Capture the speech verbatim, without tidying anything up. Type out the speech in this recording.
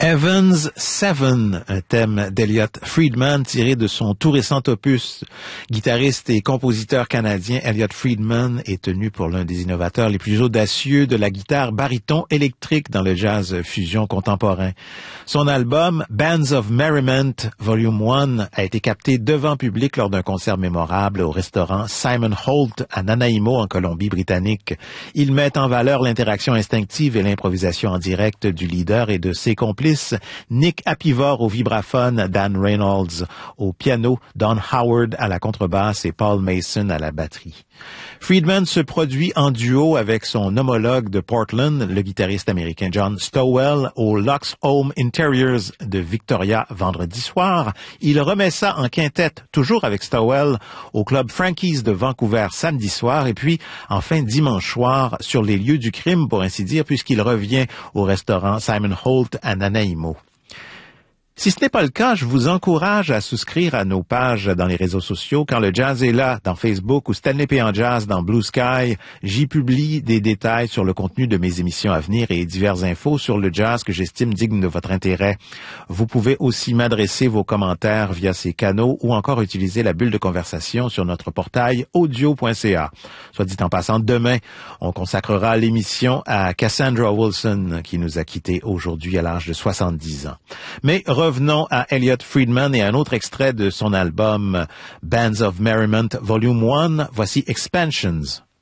Evans Seven, un thème d'Elliot Friedman tiré de son tout récent opus. Guitariste et compositeur canadien, Elliot Friedman est tenu pour l'un des innovateurs les plus audacieux de la guitare baryton électrique dans le jazz fusion contemporain. Son album Bands of Merriment Volume un a été capté devant public lors d'un concert mémorable au restaurant Simon Holt à Nanaimo en Colombie-Britannique. Il met en valeur l'interaction instinctive et l'improvisation en direct du leader et de ses complices, Nick Apivor au vibraphone, Dan Reynolds au piano, Don Howard à la contrebasse et Paul Mason à la batterie. Friedman se produit en duo avec son homologue de Portland, le guitariste américain John Stowell, au Lux Home Interiors de Victoria vendredi soir. Il remet ça en quintette, toujours avec Stowell, au club Frankie's de Vancouver samedi soir, et puis enfin dimanche soir sur les lieux du crime, pour ainsi dire, puisqu'il revient au restaurant Simon Holt à Nanaimo. Si ce n'est pas le cas, je vous encourage à souscrire à nos pages dans les réseaux sociaux. Quand le jazz est là, dans Facebook, ou Stanley P. en Jazz dans Blue Sky, j'y publie des détails sur le contenu de mes émissions à venir et diverses infos sur le jazz que j'estime digne de votre intérêt. Vous pouvez aussi m'adresser vos commentaires via ces canaux ou encore utiliser la bulle de conversation sur notre portail audio point c a. Soit dit en passant, demain, on consacrera l'émission à Cassandra Wilson, qui nous a quittés aujourd'hui à l'âge de soixante-dix ans. Mais revenons à Elliot Friedman et à un autre extrait de son album Bands of Merriment Volume un. Voici Expansions.